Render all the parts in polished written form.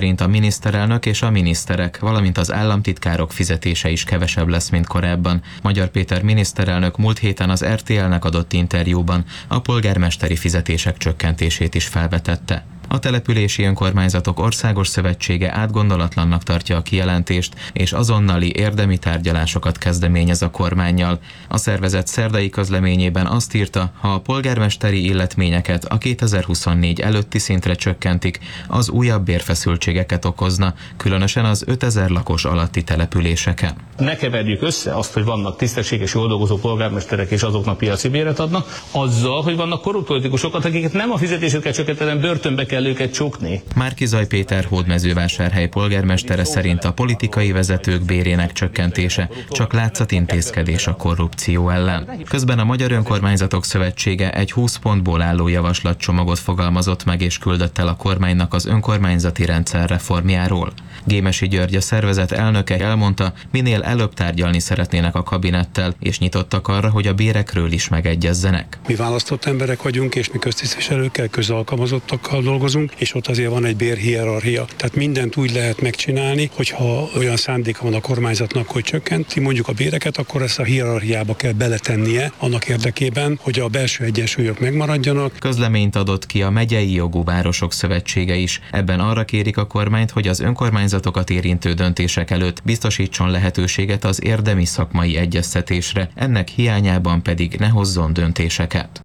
szerint a miniszterelnök és a miniszterek, valamint az államtitkárok fizetése is kevesebb lesz, mint korábban. Magyar Péter miniszterelnök múlt héten az RTL-nek adott interjúban a polgármesteri fizetések csökkentését is felvetette. A Települési Önkormányzatok Országos Szövetsége átgondolatlannak tartja a kijelentést, és azonnali érdemi tárgyalásokat kezdeményez a kormánnyal. A szervezet szerdai közleményében azt írta, ha a polgármesteri illetményeket a 2024 előtti szintre csökkentik, az újabb bérfeszültségeket okozna, különösen az 5000 lakos alatti településeken. Ne keverjük össze azt, hogy vannak tisztességes, jól dolgozó polgármesterek és azoknak piaci béret adnak, azzal, hogy vannak korrupt politikusokat, akiket nem a fizetésüket csökkenteni, börtönbe kell őket csukni. Márki-Zay Péter Hódmezővásárhely polgármestere szerint a politikai vezetők bérének csökkentése csak látszatintézkedés a korrupció ellen. Közben a Magyar Önkormányzatok Szövetsége egy 20 pontból álló javaslatcsomagot fogalmazott meg és küldött el a kormánynak az önkormányzati rendszer reformjáról. Gémesi György, a szervezet elnöke elmondta, minél előbb tárgyalni szeretnének a kabinettel, és nyitottak arra, hogy a bérekről is megegyezzenek. Mi választott emberek vagyunk, és mi köztisztviselőkkel, közalkalmazottakkal dolgozunk, és ott azért van egy bérhierarchia. Tehát mindent úgy lehet megcsinálni, hogyha olyan szándéka van a kormányzatnak, hogy csökkenti mondjuk a béreket, akkor ezt a hierarchiába kell beletennie annak érdekében, hogy a belső egyensúlyok megmaradjanak. Közleményt adott ki a Megyei Jogú Városok Szövetsége is. Ebben arra kérik a kormányt, hogy az önkormányzatokat érintő döntések előtt biztosítson lehetőséget az érdemi szakmai egyeztetésre, ennek hiányában pedig ne hozzon döntéseket.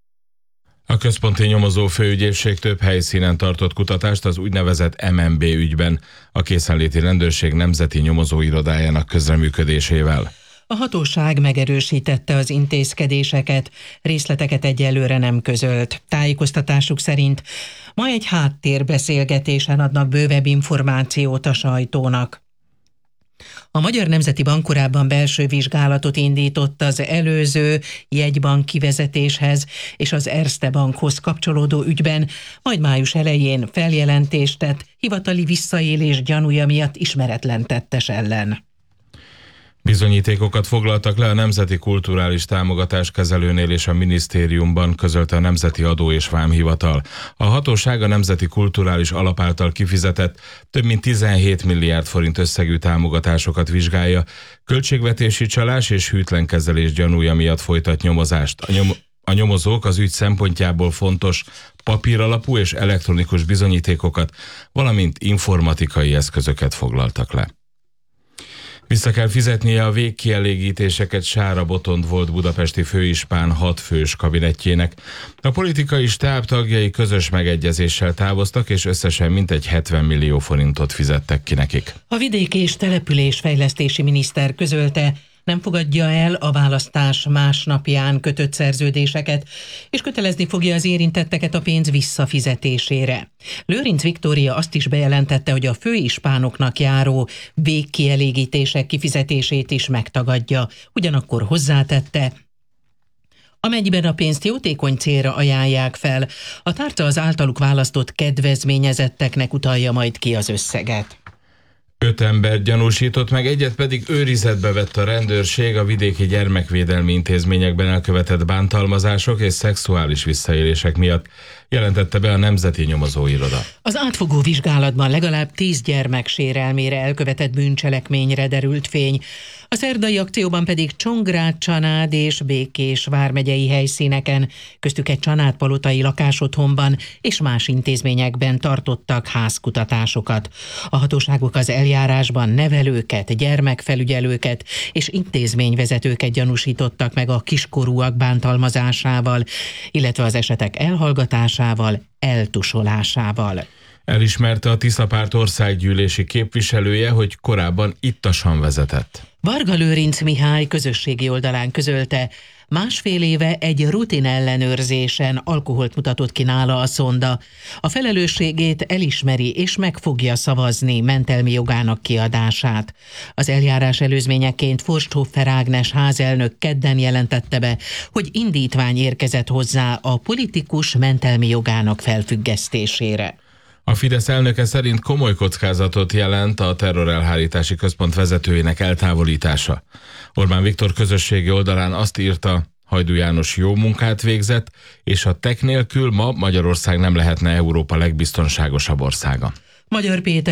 A Központi Nyomozó Főügyészség több helyszínen tartott kutatást az úgynevezett MNB ügyben, a Készenléti Rendőrség Nemzeti Nyomozóirodájának közreműködésével. A hatóság megerősítette az intézkedéseket, részleteket egyelőre nem közölt. Tájékoztatásuk szerint ma egy háttérbeszélgetésen adnak bővebb információt a sajtónak. A Magyar Nemzeti Bank korábban belső vizsgálatot indított az előző jegybank kivezetéshez és az Erste Bankhoz kapcsolódó ügyben, majd május elején feljelentést tett hivatali visszaélés gyanúja miatt ismeretlen tettes ellen. Bizonyítékokat foglaltak le a Nemzeti Kulturális Támogatás Kezelőnél és a minisztériumban, közölte a Nemzeti Adó és Vámhivatal. A hatóság a Nemzeti Kulturális Alap által kifizetett több mint 17 milliárd forint összegű támogatásokat vizsgálja, költségvetési csalás és hűtlen kezelés gyanúja miatt folytat nyomozást. A nyomozók az ügy szempontjából fontos papíralapú és elektronikus bizonyítékokat, valamint informatikai eszközöket foglaltak le. Vissza kell fizetnie a végkielégítéseket Sára Botond volt budapesti főispán 6 fős kabinetjének. A politikai stáb tagjai közös megegyezéssel távoztak, és összesen mintegy 70 millió forintot fizettek ki nekik. A vidéki és településfejlesztési miniszter közölte, nem fogadja el a választás másnapján kötött szerződéseket, és kötelezni fogja az érintetteket a pénz visszafizetésére. Lőrinc Viktória azt is bejelentette, hogy a főispánoknak járó végkielégítések kifizetését is megtagadja. Ugyanakkor hozzátette, amennyiben a pénzt jótékony célra ajánlják fel, a tárca az általuk választott kedvezményezetteknek utalja majd ki az összeget. 5 ember gyanúsított meg, egyet pedig őrizetbe vett a rendőrség a vidéki gyermekvédelmi intézményekben elkövetett bántalmazások és szexuális visszaélések miatt, jelentette be a Nemzeti Nyomozóiroda. Az átfogó vizsgálatban legalább 10 gyermek sérelmére elkövetett bűncselekményre derült fény. A szerdai akcióban pedig Csongrád, Csanád és Békés vármegyei helyszíneken, köztük egy csanádpalotai lakásotthonban és más intézményekben tartottak házkutatásokat. A hatóságok az eljárásban nevelőket, gyermekfelügyelőket és intézményvezetőket gyanúsítottak meg a kiskorúak bántalmazásával, illetve az esetek elhallgatásával, eltusolásával. Elismerte a Tiszapárt országgyűlési képviselője, hogy korábban ittasan vezetett. Varga Lőrinc Mihály közösségi oldalán közölte, másfél éve egy rutin ellenőrzésen alkoholt mutatott ki nála a szonda. A felelősségét elismeri és meg fogja szavazni mentelmi jogának kiadását. Az eljárás előzményeként Forsthoffer Ágnes házelnök kedden jelentette be, hogy indítvány érkezett hozzá a politikus mentelmi jogának felfüggesztésére. A Fidesz elnöke szerint komoly kockázatot jelent a terrorelhárítási központ vezetőjének eltávolítása. Orbán Viktor közösségi oldalán azt írta, Hajdú János jó munkát végzett, és a TEK nélkül ma Magyarország nem lehetne Európa legbiztonságosabb országa. Magyar Péter